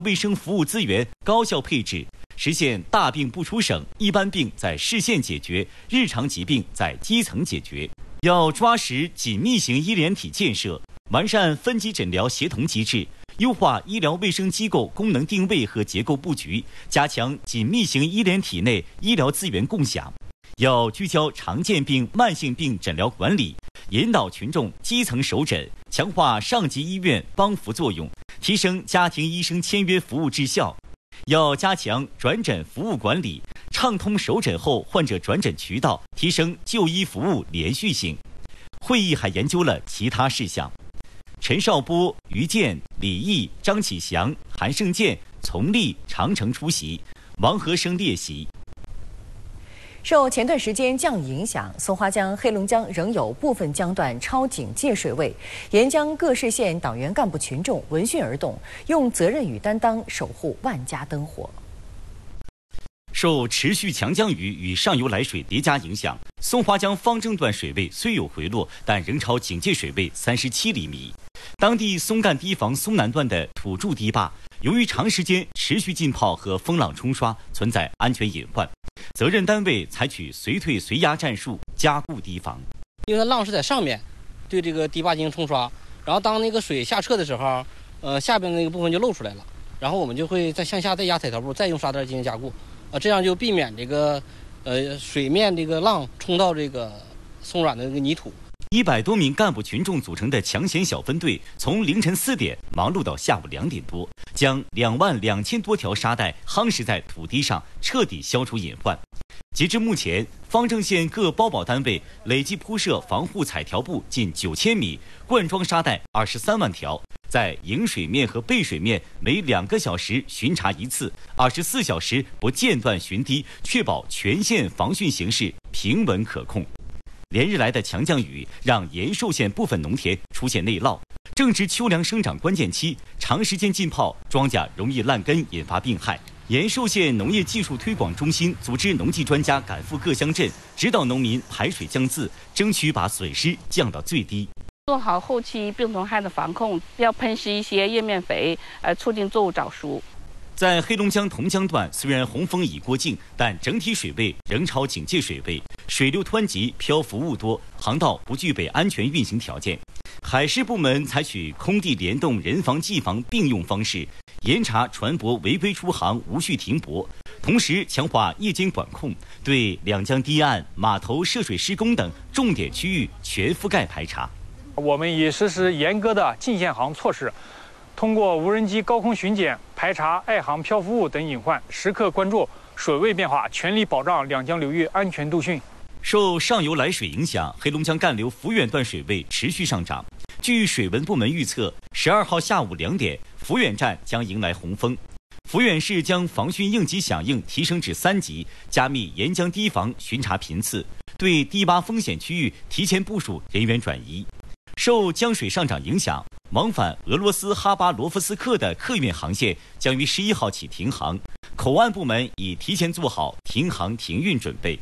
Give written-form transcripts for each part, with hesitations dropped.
卫生服务资源高效配置，实现大病不出省，一般病在市县解决，日常疾病在基层解决。要抓实紧密型医联体建设，完善分级诊疗协同机制，优化医疗卫生机构功能定位和结构布局，加强紧密型医联体内医疗资源共享。要聚焦常见病、慢性病诊疗管理，引导群众基层首诊，强化上级医院帮扶作用，提升家庭医生签约服务质效。要加强转诊服务管理，畅通首诊后患者转诊渠道，提升就医服务连续性。会议还研究了其他事项。陈少波、于健、李毅、张启祥、韩胜建、丛立、长城出席，王和生列席。 受前段时间降雨影响，松花江、黑龙江仍有部分江段超警戒水位。沿江各市县党员干部群众闻讯而动，用责任与担当守护万家灯火。 受持续强降雨与上游来水叠加影响，松花江方正段水位虽有回落，但仍超警戒水位37厘米。当地松干堤防松南段的土筑堤坝，由于长时间持续浸泡和风浪冲刷，存在安全隐患。责任单位采取随退随压战术，加固堤防。 因为它浪是在上面，对这个堤坝进行冲刷，然后当那个水下撤的时候，下边那个部分就露出来了，然后我们就会再向下再压彩条布，再用沙袋进行加固，这样就避免这个水面这个浪冲到这个松软的那个泥土。 100多名干部群众组成的抢险小分队，从凌晨4点忙碌到下午2点多，将22000多条沙袋夯实在土堤上，彻底消除隐患。截至目前，方正县各包保单位累计铺设防护彩条布近9000米，灌装沙袋23万条，在迎水面和背水面每2个小时巡查一次，24小时不间断巡堤，确保全县防汛形势平稳可控。连日来的强降雨让延寿县部分农田出现内涝，正值秋粮生长关键期，长时间浸泡，庄稼容易烂根，引发病害。延寿县农业技术推广中心组织农技专家赶赴各乡镇，指导农民排水降渍，争取把损失降到最低。 做好后期病虫害的防控，要喷施一些叶面肥，促进作物早熟。 在黑龙江同江段，虽然洪峰已过境，但整体水位仍超警戒水位，水流湍急，漂浮物多，航道不具备安全运行条件。海事部门采取空地联动、人防技防并用方式，严查船舶违规出航、无序停泊，同时强化夜间管控，对两江堤岸、码头涉水施工等重点区域全覆盖排查。 我们已实施严格的禁限航措施，通过无人机高空巡检排查爱航漂浮物等隐患，时刻关注水位变化，全力保障两江流域安全度汛。 受上游来水影响，黑龙江干流抚远段水位持续上涨。据水文部门预测，12号下午2点，抚远站将迎来洪峰。抚远市将防汛应急响应提升至3级，加密沿江堤防巡查频次，对堤坝风险区域提前部署人员转移。受江水上涨影响，往返俄罗斯哈巴罗夫斯克的客运航线将于11号起停航，口岸部门已提前做好停航停运准备。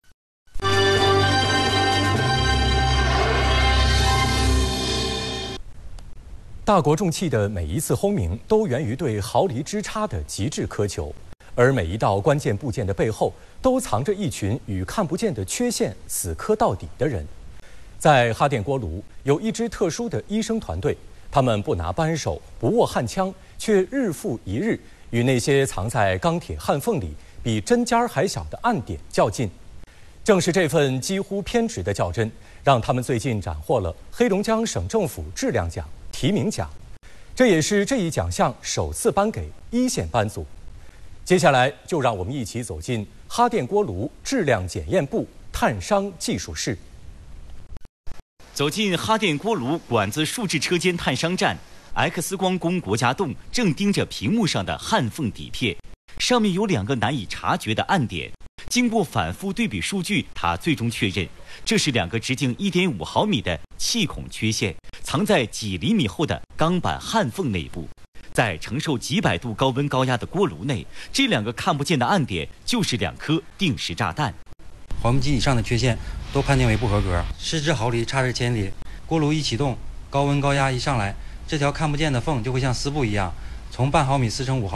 大国重器的每一次轰鸣，都源于对毫厘之差的极致苛求，而每一道关键部件的背后，都藏着一群与看不见的缺陷死磕到底的人。在哈电锅炉，有一支特殊的医生团队，他们不拿扳手，不握焊枪，却日复一日与那些藏在钢铁焊缝里、比针尖还小的暗点较劲。正是这份几乎偏执的较真，让他们最近斩获了黑龙江省政府质量奖提名奖，这也是这一奖项首次颁给一线班组。接下来就让我们一起走进哈电锅炉质量检验部探伤技术室。 走进哈电锅炉管子数制车间探伤站， X 光工国家栋正盯着屏幕上的焊缝底片，上面有2个难以察觉的暗点。经过反复对比数据，他最终确认，这是2个直径1.5毫米的气孔缺陷，藏在几厘米厚的钢板焊缝内部。在承受几百度高温高压的锅炉内，这2个看不见的暗点就是2颗定时炸弹。 毫米级以上的缺陷都判定为不合格，失之毫厘，差之千里。锅炉一启动，高温高压一上来，这条看不见的缝就会像丝布一样从半毫米撕成5毫。